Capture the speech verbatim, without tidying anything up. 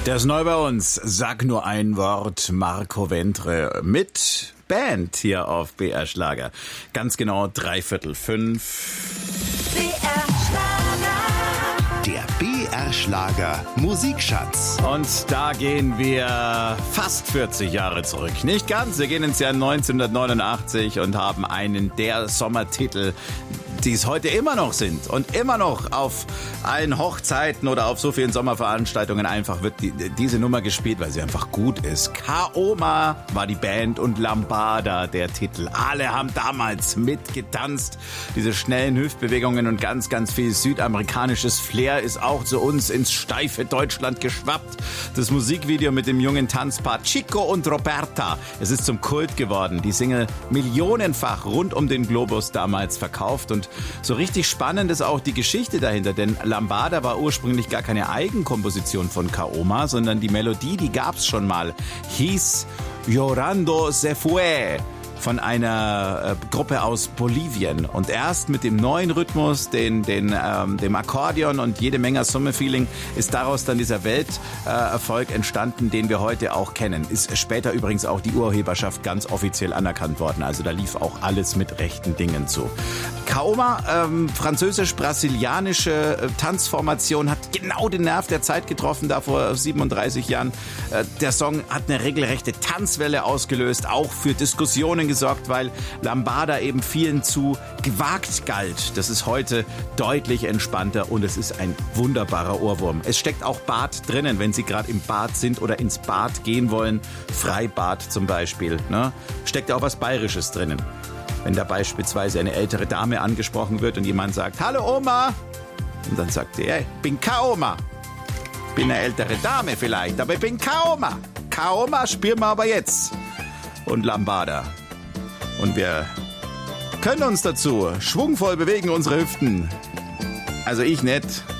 Der ist neu bei uns. Sag nur ein Wort, Marco Ventre mit Band hier auf B R Schlager. Ganz genau dreiviertel fünf. B R Schlager. Der B R Schlager Musikschatz. Und da gehen wir fast vierzig Jahre zurück. Nicht ganz, wir gehen ins Jahr neunzehnhundertneunundachtzig und haben einen der Sommertitel, die es heute immer noch sind und immer noch auf allen Hochzeiten oder auf so vielen Sommerveranstaltungen einfach wird die, diese Nummer gespielt, weil sie einfach gut ist. Kaoma war die Band und Lambada der Titel. Alle haben damals mitgetanzt. Diese schnellen Hüftbewegungen und ganz, ganz viel südamerikanisches Flair ist auch zu uns ins steife Deutschland geschwappt. Das Musikvideo mit dem jungen Tanzpaar Chico und Roberta. Es ist zum Kult geworden. Die Single millionenfach rund um den Globus damals verkauft und so richtig spannend ist auch die Geschichte dahinter, denn Lambada war ursprünglich gar keine Eigenkomposition von Kaoma, sondern die Melodie, die gab's schon mal, hieß Llorando se fue von einer äh, Gruppe aus Bolivien. Und erst mit dem neuen Rhythmus, den, den, ähm, dem Akkordeon und jede Menge Summer-Feeling ist daraus dann dieser Welterfolg äh, entstanden, den wir heute auch kennen. Ist später übrigens auch die Urheberschaft ganz offiziell anerkannt worden. Also da lief auch alles mit rechten Dingen zu. Kaoma, ähm, französisch-brasilianische äh, Tanzformation, hat genau den Nerv der Zeit getroffen, da vor siebenunddreißig Jahren. Äh, der Song hat eine regelrechte Tanzwelle ausgelöst, auch für Diskussionen gesorgt, weil Lambada eben vielen zu gewagt galt. Das ist heute deutlich entspannter und es ist ein wunderbarer Ohrwurm. Es steckt auch Bad drinnen, wenn Sie gerade im Bad sind oder ins Bad gehen wollen. Freibad zum Beispiel, ne? Steckt auch was Bayerisches drinnen. Wenn da beispielsweise eine ältere Dame angesprochen wird und jemand sagt, hallo Oma, und dann sagt sie, hey, bin Kaoma. Bin eine ältere Dame vielleicht, aber ich bin Kaoma. Kaoma spielen wir aber jetzt. Und Lambada. Und wir können uns dazu schwungvoll bewegen, unsere Hüften. Also ich nicht.